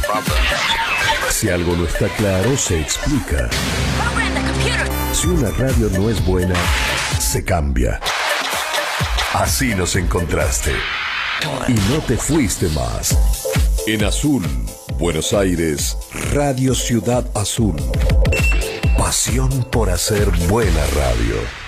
Si algo no está claro, se explica. Si una radio no es buena, se cambia. Así nos encontraste. Y no te fuiste más. En Azul, Buenos Aires, Radio Ciudad Azul. Pasión por hacer buena radio.